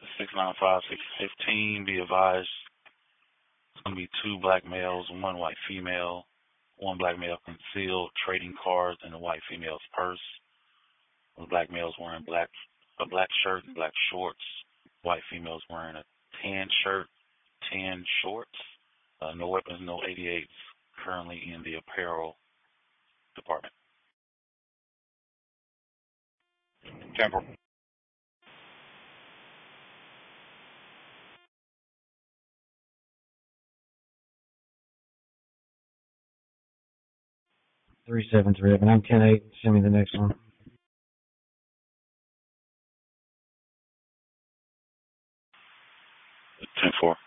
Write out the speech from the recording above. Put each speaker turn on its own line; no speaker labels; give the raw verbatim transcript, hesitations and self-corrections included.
six nine five six fifteen. Be advised, it's going to be two black males, one white female. One black male concealed trading cards in the white female's purse. The black male's wearing black a black shirt and black shorts. White female's wearing a tan shirt, tan shorts. Uh, no weapons, no eighty-eights currently in the apparel department. Temporal.
Three seven's ribbon. I'm ten eight. Send me the next one.
ten four.